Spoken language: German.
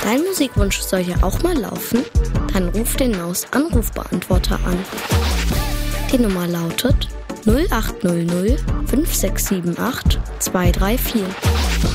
Dein Musikwunsch soll ja auch mal laufen? Dann ruf den Maus-Anrufbeantworter an. Die Nummer lautet 0800 5678 234.